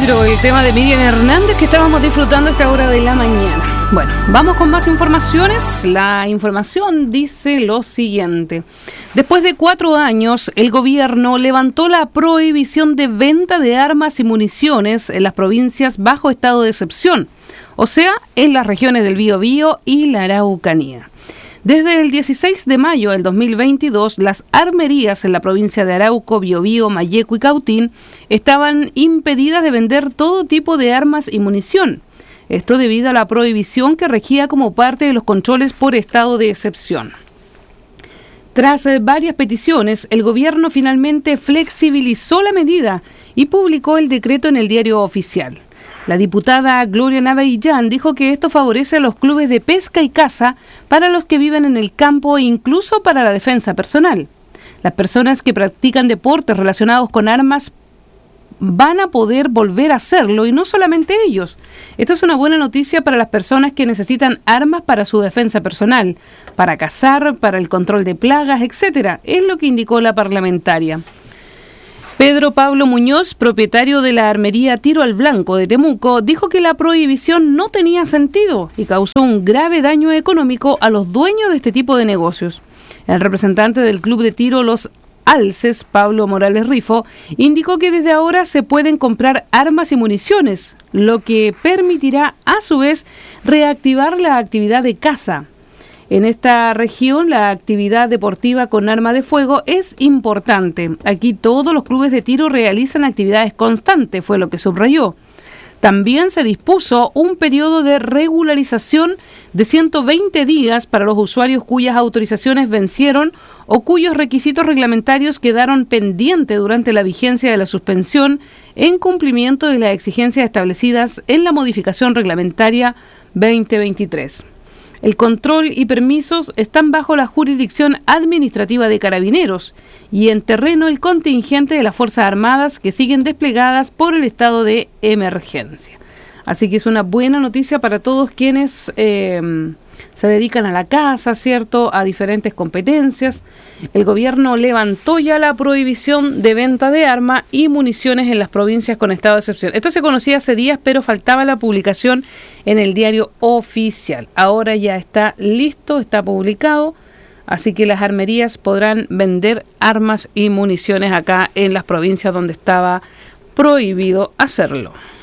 peligro el tema de Miriam Hernández que estábamos disfrutando a esta hora de la mañana. Bueno, vamos con más informaciones. La información dice lo siguiente. Después de 4 años, el gobierno levantó la prohibición de venta de armas y municiones en las provincias bajo estado de excepción, o sea, en las regiones del Biobío y la Araucanía. Desde el 16 de mayo del 2022, las armerías en la provincia de Arauco, Biobío, Malleco y Cautín estaban impedidas de vender todo tipo de armas y munición. Esto debido a la prohibición que regía como parte de los controles por estado de excepción. Tras varias peticiones, el gobierno finalmente flexibilizó la medida y publicó el decreto en el Diario Oficial. La diputada Gloria Navellán dijo que esto favorece a los clubes de pesca y caza para los que viven en el campo e incluso para la defensa personal. Las personas que practican deportes relacionados con armas van a poder volver a hacerlo y no solamente ellos. Esto es una buena noticia para las personas que necesitan armas para su defensa personal, para cazar, para el control de plagas, etc. Es lo que indicó la parlamentaria. Pedro Pablo Muñoz, propietario de la armería Tiro al Blanco de Temuco, dijo que la prohibición no tenía sentido y causó un grave daño económico a los dueños de este tipo de negocios. El representante del club de tiro Los Alces, Pablo Morales Rifo, indicó que desde ahora se pueden comprar armas y municiones, lo que permitirá a su vez reactivar la actividad de caza. En esta región, la actividad deportiva con arma de fuego es importante. Aquí todos los clubes de tiro realizan actividades constantes, fue lo que subrayó. También se dispuso un periodo de regularización de 120 días para los usuarios cuyas autorizaciones vencieron o cuyos requisitos reglamentarios quedaron pendientes durante la vigencia de la suspensión en cumplimiento de las exigencias establecidas en la modificación reglamentaria 2023. El control y permisos están bajo la jurisdicción administrativa de Carabineros y en terreno el contingente de las Fuerzas Armadas que siguen desplegadas por el estado de emergencia. Así que es una buena noticia para todos quienes se dedican a la caza, ¿cierto?, a diferentes competencias. El gobierno levantó ya la prohibición de venta de armas y municiones en las provincias con estado de excepción. Esto se conocía hace días, pero faltaba la publicación en el Diario Oficial. Ahora ya está listo, está publicado, así que las armerías podrán vender armas y municiones acá en las provincias donde estaba prohibido hacerlo.